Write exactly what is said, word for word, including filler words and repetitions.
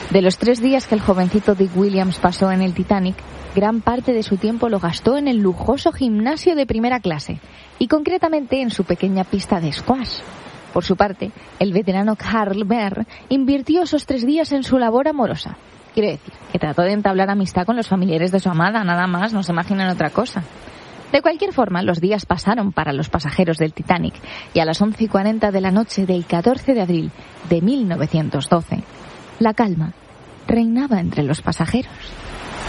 De los tres días que el jovencito Dick Williams pasó en el Titanic, gran parte de su tiempo lo gastó en el lujoso gimnasio de primera clase y concretamente en su pequeña pista de squash. Por su parte, el veterano Carl Behr invirtió esos tres días en su labor amorosa. Quiero decir, que trató de entablar amistad con los familiares de su amada, nada más, no se imaginen otra cosa. De cualquier forma, los días pasaron para los pasajeros del Titanic y a las once y cuarenta de la noche del catorce de abril de mil novecientos doce, la calma reinaba entre los pasajeros.